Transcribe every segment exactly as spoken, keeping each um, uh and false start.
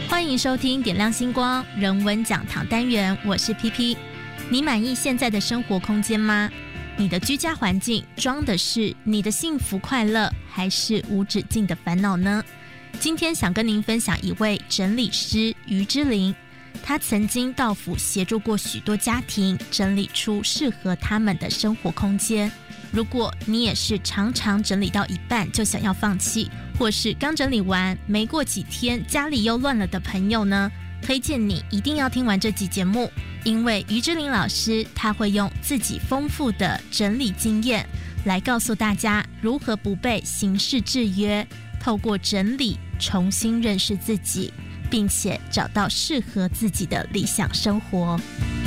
欢迎收听点亮星光人文讲堂单元，我是 P P。 你满意现在的生活空间吗？你的居家环境装的是你的幸福快乐，还是无止境的烦恼呢？今天想跟您分享一位整理师于之琳，他曾经到府协助过许多家庭整理出适合他们的生活空间。如果你也是常常整理到一半就想要放弃，或是刚整理完没过几天家里又乱了的朋友呢，推荐你一定要听完这集节目，因为于之琳老师他会用自己丰富的整理经验来告诉大家如何不被形式制约，透过整理重新认识自己，并且找到适合自己的理想生活。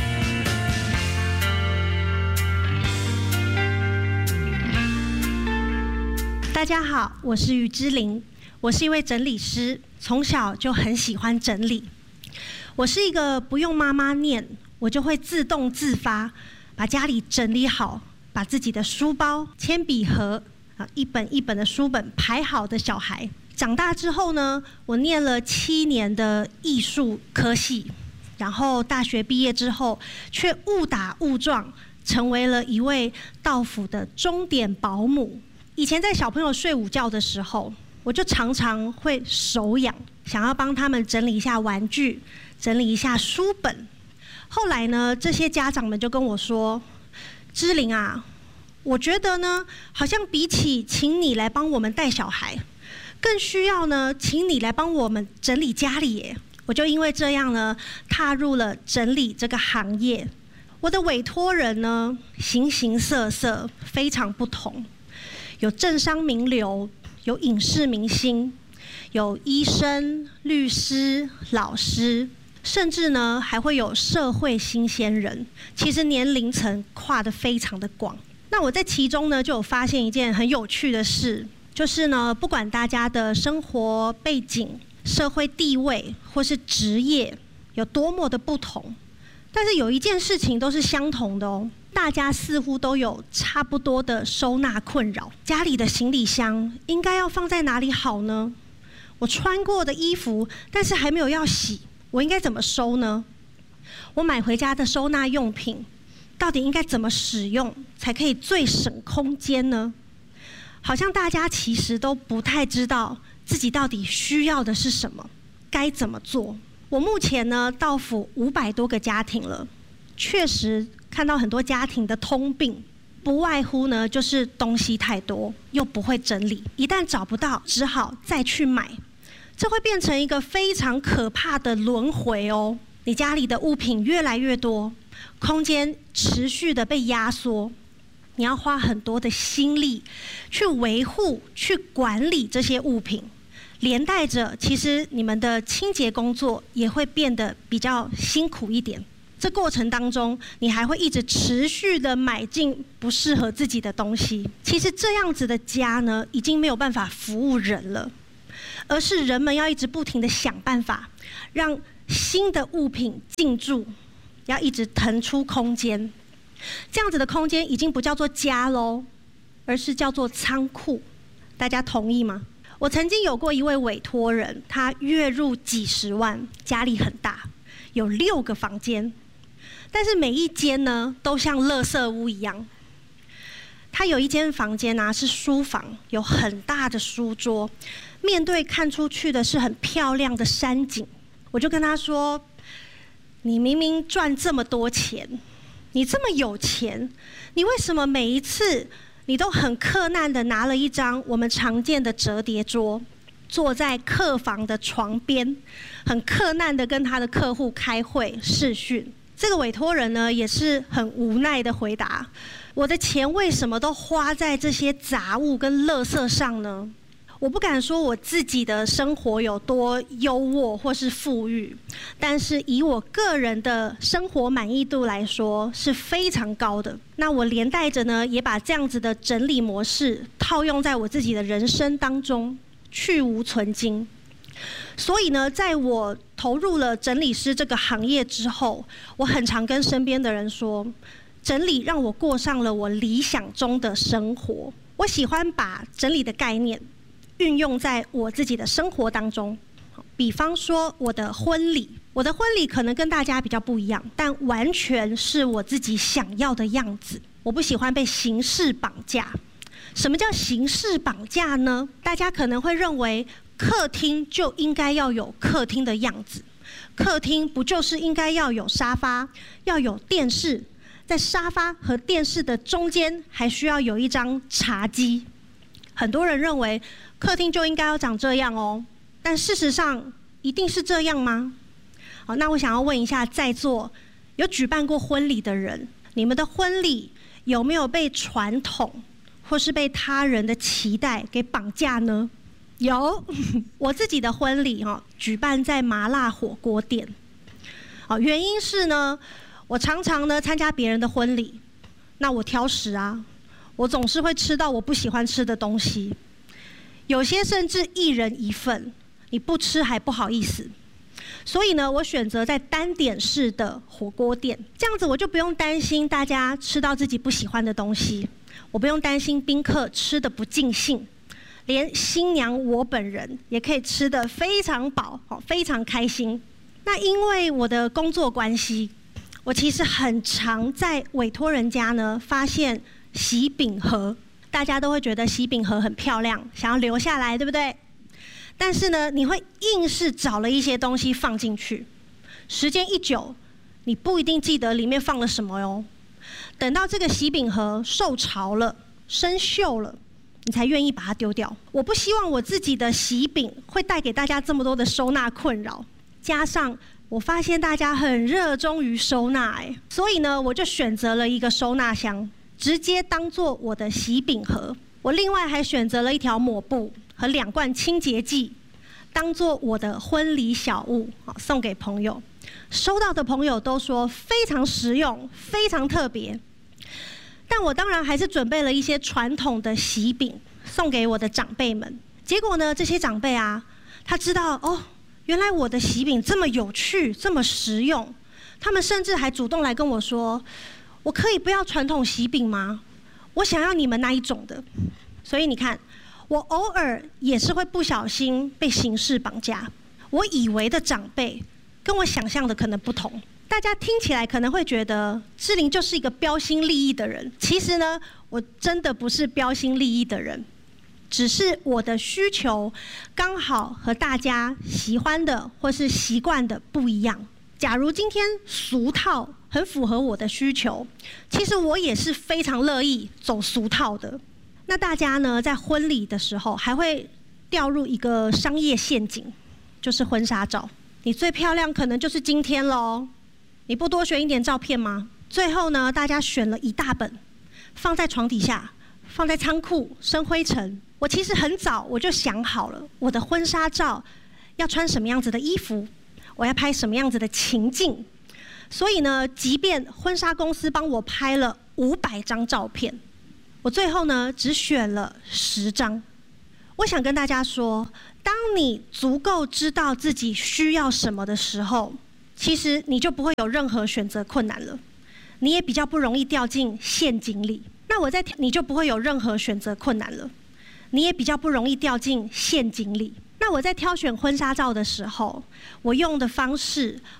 大家好，我是于之琳，我是一位整理师，从小就很喜欢整理。我是一个不用妈妈念，我就会自动自发把家里整理好，把自己的书包、铅笔盒啊，一本一本的书本排好的小孩。长大之后呢，我念了七年的艺术科系，然后大学毕业之后，却误打误撞成为了一位到府的钟点保姆。以前在小朋友睡午觉的时候，我就常常会手痒，想要帮他们整理一下玩具，整理一下书本。后来呢，这些家长们就跟我说：“之琳啊，我觉得呢，好像比起请你来帮我们带小孩，更需要呢，请你来帮我们整理家里耶。”我就因为这样呢，踏入了整理这个行业。我的委托人呢，形形色色，非常不同。有政商名流，有影视明星，有医生、律师、老师，甚至呢还会有社会新鲜人。其实年龄层跨得非常的广。那我在其中呢就有发现一件很有趣的事，就是呢不管大家的生活背景、社会地位或是职业有多么的不同，但是有一件事情都是相同的哦。大家似乎都有差不多的收纳困扰，家里的行李箱应该要放在哪里好呢？我穿过的衣服，但是还没有要洗，我应该怎么收呢？我买回家的收纳用品，到底应该怎么使用才可以最省空间呢？好像大家其实都不太知道自己到底需要的是什么，该怎么做。我目前呢到府五百多个家庭了，确实看到很多家庭的通病，不外乎呢就是东西太多，又不会整理，一旦找不到，只好再去买，这会变成一个非常可怕的轮回哦。你家里的物品越来越多，空间持续的被压缩，你要花很多的心力去维护、去管理这些物品，连带着其实你们的清洁工作也会变得比较辛苦一点。这过程当中，你还会一直持续的买进不适合自己的东西。其实这样子的家呢，已经没有办法服务人了，而是人们要一直不停的想办法，让新的物品进驻，要一直腾出空间。这样子的空间已经不叫做家喽，而是叫做仓库。大家同意吗？我曾经有过一位委托人，他月入几十万，家里很大，有六个房间。但是每一间呢，都像垃圾屋一样。他有一间房间啊，是书房，有很大的书桌，面对看出去的是很漂亮的山景。我就跟他说：“你明明赚这么多钱，你这么有钱，你为什么每一次你都很克难的拿了一张我们常见的折叠桌，坐在客房的床边，很克难的跟他的客户开会视讯？”这个委托人呢，也是很无奈的回答：“我的钱为什么都花在这些杂物跟垃圾上呢？”我不敢说我自己的生活有多优渥或是富裕，但是以我个人的生活满意度来说是非常高的。那我连带着呢，也把这样子的整理模式套用在我自己的人生当中，去无存菁。所以呢，在我投入了整理师这个行业之后，我很常跟身边的人说，整理让我过上了我理想中的生活。我喜欢把整理的概念运用在我自己的生活当中。 比方说我的婚礼，我的婚礼可能跟大家比较不一样，但完全是我自己想要的样子。我不喜欢被形式绑架。什么叫形式绑架呢？大家可能会认为客厅就应该要有客厅的样子，客厅不就是应该要有沙发，要有电视，在沙发和电视的中间还需要有一张茶几。很多人认为客厅就应该要长这样哦，但事实上一定是这样吗？好，那我想要问一下在座有举办过婚礼的人，你们的婚礼有没有被传统或是被他人的期待给绑架呢？有，我自己的婚礼哈，举办在麻辣火锅店。好，原因是呢，我常常呢参加别人的婚礼，那我挑食啊，我总是会吃到我不喜欢吃的东西，有些甚至一人一份，你不吃还不好意思。所以呢，我选择在单点式的火锅店，这样子我就不用担心大家吃到自己不喜欢的东西，我不用担心宾客吃得不尽兴，连新娘我本人也可以吃得非常饱，非常开心。那因为我的工作关系，我其实很常在委托人家呢发现喜饼盒，大家都会觉得喜饼盒很漂亮，想要留下来，对不对？但是呢，你会硬是找了一些东西放进去，时间一久，你不一定记得里面放了什么哟。等到这个喜饼盒受潮了、生锈了，你才愿意把它丢掉。我不希望我自己的喜饼会带给大家这么多的收纳困扰，加上我发现大家很热衷于收纳，哎，所以呢，我就选择了一个收纳箱，直接当做我的喜饼盒。我另外还选择了一条抹布和两罐清洁剂，当做我的婚礼小物，送给朋友。收到的朋友都说非常实用，非常特别。但我当然还是准备了一些传统的喜饼送给我的长辈们。结果呢，这些长辈啊，他知道哦，原来我的喜饼这么有趣，这么实用。他们甚至还主动来跟我说，我可以不要传统喜饼吗？我想要你们那一种的。所以你看，我偶尔也是会不小心被形式绑架。我以为的长辈跟我想象的可能不同，大家听起来可能会觉得志玲就是一个标新立异的人。其实呢，我真的不是标新立异的人，只是我的需求刚好和大家喜欢的或是习惯的不一样。假如今天俗套很符合我的需求，其实我也是非常乐意走俗套的。那大家呢，在婚礼的时候还会掉入一个商业陷阱，就是婚纱照。你最漂亮可能就是今天咯，你不多选一点照片吗？最后呢，大家选了一大本，放在床底下，放在仓库生灰尘。我其实很早我就想好了，我的婚纱照要穿什么样子的衣服，我要拍什么样子的情境。所以呢，即便婚纱公司帮我拍了五百张照片，我最后呢只选了十张。我想跟大家说，当你足够知道自己需要什么的时候，其实你就不会有任何选择困难了，你也比较不容易掉进陷阱里。那我在你就不会有任何选择困难了，你也比较不容易掉进陷阱里。那我在挑选婚纱照的时候，我用的方式